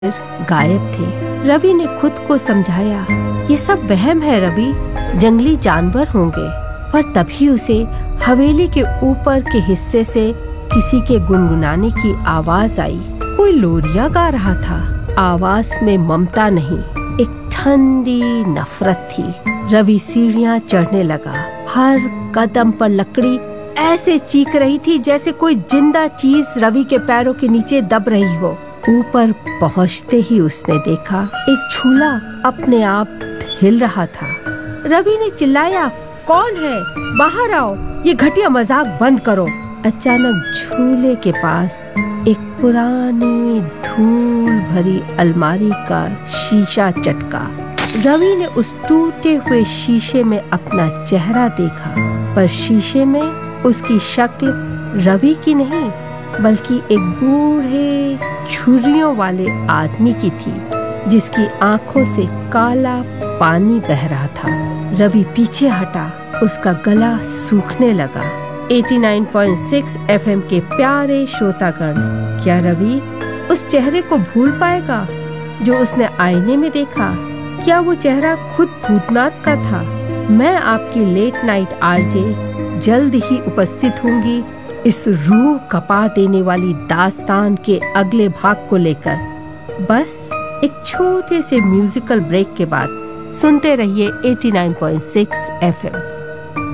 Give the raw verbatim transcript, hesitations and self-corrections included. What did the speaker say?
गायब थे। रवि ने खुद को समझाया, ये सब वहम है रवि, जंगली जानवर होंगे। पर तभी उसे हवेली के ऊपर के हिस्से से किसी के गुनगुनाने की आवाज आई। कोई लोरिया गा रहा था। आवाज में ममता नहीं, एक ठंडी नफरत थी। रवि सीढ़ियां चढ़ने लगा। हर कदम पर लकड़ी ऐसे चीख रही थी जैसे कोई जिंदा चीज रवि के पैरों के नीचे दब रही हो। ऊपर पहुंचते ही उसने देखा एक झूला अपने आप हिल रहा था। रवि ने चिल्लाया, कौन है? बाहर आओ, ये घटिया मजाक बंद करो। अचानक झूले के पास एक पुरानी धूल भरी अलमारी का शीशा चटका। रवि ने उस टूटे हुए शीशे में अपना चेहरा देखा, पर शीशे में उसकी शक्ल रवि की नहीं बल्कि एक बूढ़े छुरियों वाले आदमी की थी, जिसकी आंखों से काला पानी बह रहा था। रवि पीछे हटा, उसका गला सूखने लगा। नवासी पॉइंट छह एफएम के प्यारे श्रोतागण, क्या रवि उस चेहरे को भूल पाएगा जो उसने आईने में देखा? क्या वो चेहरा खुद भूतनाथ का था? मैं आपकी लेट नाइट आरजे जल्द ही उपस्थित होंगी इस रूह कपा देने वाली दास्तान के अगले भाग को लेकर। बस एक छोटे से म्यूजिकल ब्रेक के बाद सुनते रहिए नवासी पॉइंट छह एफएम।